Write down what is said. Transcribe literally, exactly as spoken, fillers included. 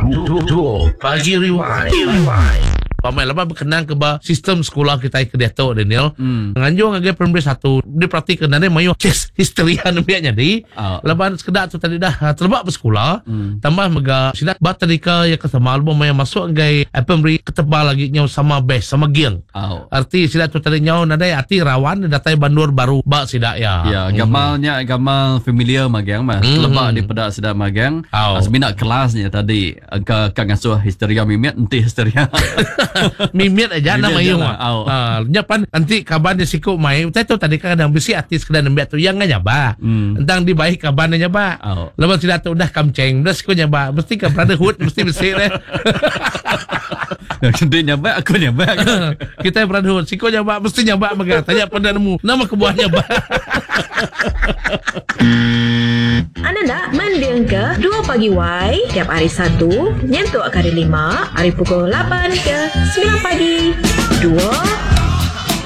Dua Pagi Rewind. Pamai lama berkenan ke ba sistem sekolah kita ke dia tu Daniel. Hmm. Nganjung agak primary satu dia praktik kenane mayo kes history nabianya di. Oh. Laban sekedar tu tadi dah terlebak bersekolah. Hmm. Tambah mega sidak bat tadika ya kesama album yang masuk agak primary ketebal lagi nyau sama best sama geng. Oh. Arti sidak tu tadi nyau nadai arti rawan datai bandur baru ba sidak ya. Ya, gamalnya hmm. gamal familiar magang mah. Hmm. Terlebak di pada sidak magang. Oh. Sebenarnya kelasnya tadi ke kang asuh histeria mimit enti histeria. Mimit aja nama yung ah nyapan nanti kaban di siku mai saya tu tadi kan ada besi artis kedan nembak tu yang nyaba hmm. tentang di baik kaban nyaba oh. Lepas tidak tu udah kamceng udah siku nyaba mesti ke brotherhood mesti besi deh. Dia nyaba aku nyaba kita brotherhood siku nyaba mesti nyaba mega tanya pada nemu nama kebuah nyaba. Anda nak mendengar ke Dua Pagi Y tiap hari Sabtu nyentuk hari lima hari pukul lapan ke sembilan pagi. Dua